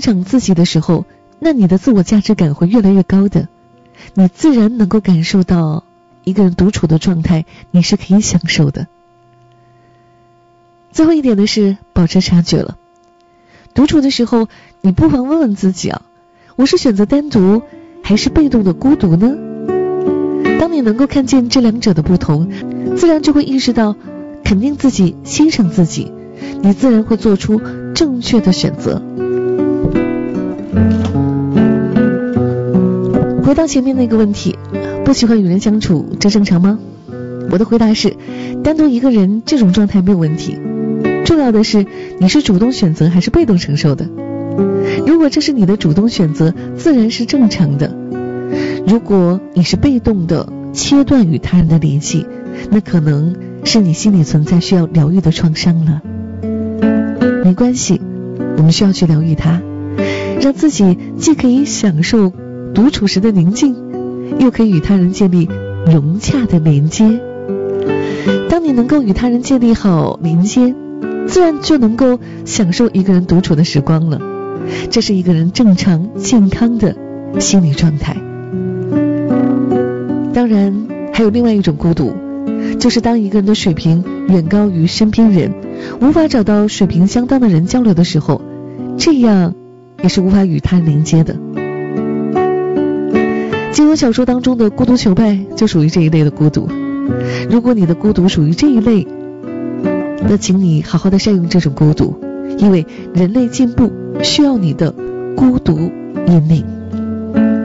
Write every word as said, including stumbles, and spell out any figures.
欣赏自己的时候，那你的自我价值感会越来越高的，你自然能够感受到一个人独处的状态，你是可以享受的。最后一点的是保持察觉了。独处的时候，你不妨问问自己啊，我是选择单独还是被动的孤独呢？当你能够看见这两者的不同，自然就会意识到肯定自己，欣赏自己，你自然会做出正确的选择。回到前面那个问题，不喜欢与人相处，这正常吗？我的回答是，单独一个人这种状态没有问题，重要的是你是主动选择还是被动承受的。如果这是你的主动选择，自然是正常的。如果你是被动的切断与他人的联系，那可能是你心里存在需要疗愈的创伤了。没关系，我们需要去疗愈它，让自己既可以享受独处时的宁静，又可以与他人建立融洽的连接。当你能够与他人建立好连接，自然就能够享受一个人独处的时光了。这是一个人正常健康的心理状态。当然还有另外一种孤独，就是当一个人的水平远高于身边人，无法找到水平相当的人交流的时候，这样也是无法与他人连接的。金庸小说当中的孤独求败就属于这一类的孤独。如果你的孤独属于这一类，那请你好好的善用这种孤独，因为人类进步需要你的孤独引领。